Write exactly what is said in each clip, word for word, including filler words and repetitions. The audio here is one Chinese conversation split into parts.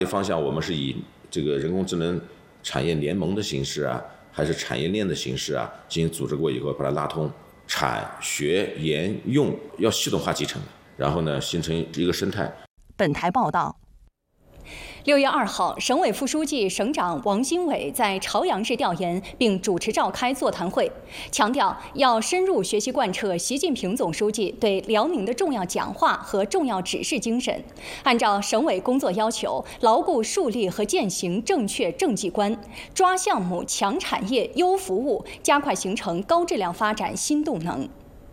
方向我们是以这个人工智能产业联盟的形式啊，还是产业链的形式啊，进行组织过以后，把它拉通，产学研用要系统化集成，然后呢，形成一个生态。 本台报道。 六月二号，省委副书记、省长王新伟在朝阳市调研并主持召开座谈会，强调要深入学习贯彻习近平总书记对辽宁的重要讲话和重要指示精神，按照省委工作要求，牢固树立和践行正确政绩观，抓项目、强产业、优服务，加快形成高质量发展新动能。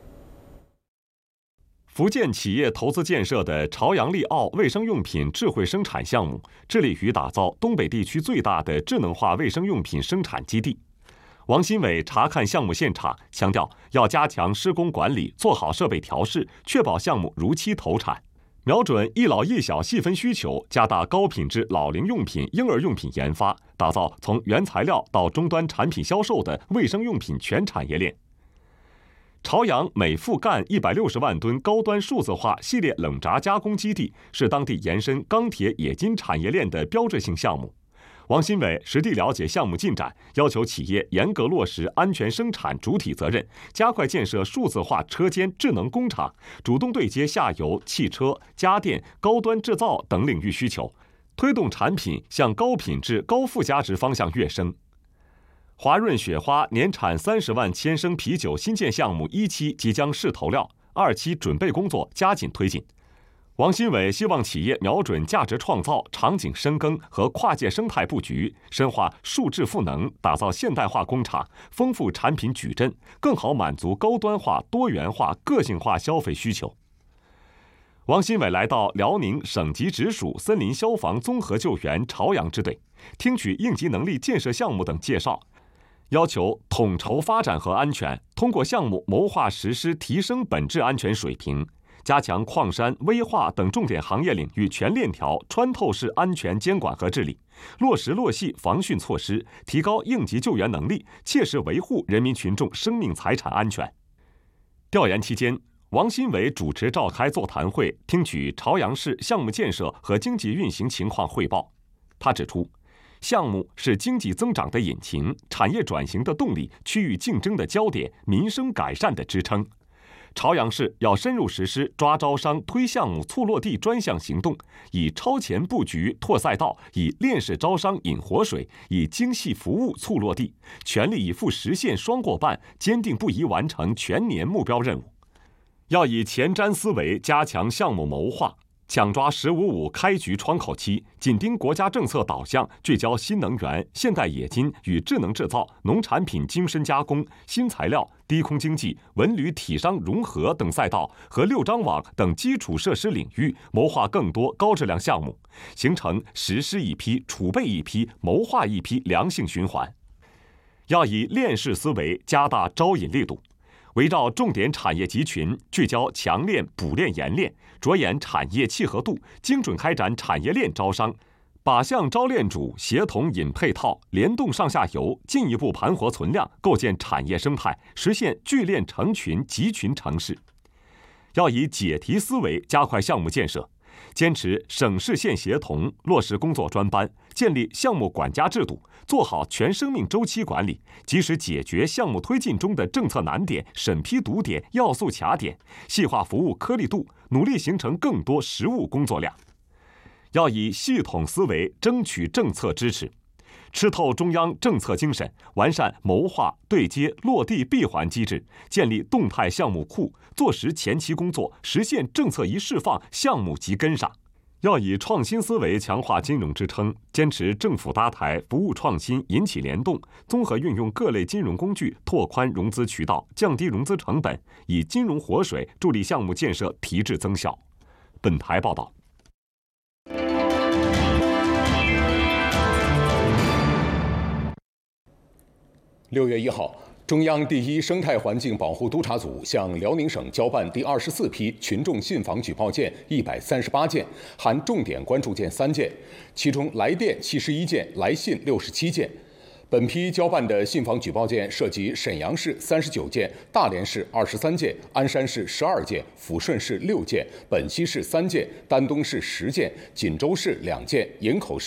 福建企业投资建设的朝阳利奥卫生用品智慧生产项目，致力于打造东北地区最大的智能化卫生用品生产基地。王新伟查看项目现场，强调要加强施工管理，做好设备调试，确保项目如期投产。瞄准一老一小细分需求，加大高品质老龄用品、婴儿用品研发，打造从原材料到终端产品销售的卫生用品全产业链。朝阳每复干一百六十万吨高端数字化系列冷轧加工基地是当地延伸钢铁冶金产业链的标志性项目。王新伟实地了解项目进展，要求企业严格落实安全生产主体责任，加快建设数字化车间智能工厂，主动对接下游汽车、家电、高端制造等领域需求，推动产品向高品质、高附加值方向跃升。华润雪花年产三十万千升啤酒新建项目一期即将试投料，二期准备工作加紧推进。王新伟希望企业瞄准价值创造、场景深耕和跨界生态布局，深化数质赋能，打造现代化工厂，丰富产品矩阵，更好满足高端化、多元化、个性化消费需求。王新伟来到辽宁省级直属森林消防综合救援朝阳支队，听取应急能力建设项目等介绍，要求统筹发展和安全，通过项目谋划实施，提升本质安全水平，加强矿山、危化等重点行业领域全链条穿透式安全监管和治理，落实落细防汛措施，提高应急救援能力，切实维护人民群众生命财产安全。调研期间，王新伟主持召开座谈会，听取朝阳市项目建设和经济运行情况汇报。他指出，项目是经济增长的引擎，产业转型的动力，区域竞争的焦点，民生改善的支撑。朝阳市要深入实施抓招商、推项目、促落地专项行动，以超前布局拓赛道，以链式招商引活水，以精细服务促落地，全力以赴实现双过半，坚定不移完成全年目标任务。要以前瞻思维加强项目谋划，抢抓“十五五”开局窗口期，紧盯国家政策导向，聚焦新能源、现代冶金与智能制造、农产品精深加工、新材料、低空经济、文旅体商融合等赛道和六张网等基础设施领域，谋划更多高质量项目，形成实施一批、储备一批、谋划一批良性循环。要以链式思维加大招引力度，围绕重点产业集群，聚焦强链、补链、研链，着眼产业契合度，精准开展产业链招商，靶向招链主，协同引配套，联动上下游，进一步盘活存量，构建产业生态，实现聚链成群、集群成市。要以解题思维加快项目建设，坚持省市县协同，落实工作专班，建立项目管家制度，做好全生命周期管理，及时解决项目推进中的政策难点、审批堵点、要素卡点，细化服务颗粒度，努力形成更多实务工作量。要以系统思维争取政策支持，吃透中央政策精神，完善谋划、对接、落地闭环机制，建立动态项目库，做实前期工作，实现政策一释放，项目即跟上。要以创新思维强化金融支撑，坚持政府搭台、服务创新引起联动，综合运用各类金融工具，拓宽融资渠道，降低融资成本，以金融活水助力项目建设提质增效。本台报道。 六月一号，中央第一生态环境保护督察组向辽宁省交办第二十四批群众信访举报件一百三十八件，含重点关注件三件，其中来电七十一件，来信六十七件。 本批交办的信访举报件涉及沈阳市三十九件、大连市二十三件、鞍山市十二件、抚顺市六件、本溪市三件、丹东市十件、锦州市两件、营口市